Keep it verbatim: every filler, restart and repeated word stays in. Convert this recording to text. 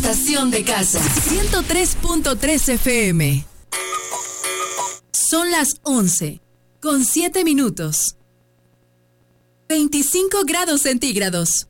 estación de casa. ciento tres punto tres F M. Son las once, con siete minutos. veinticinco grados centígrados.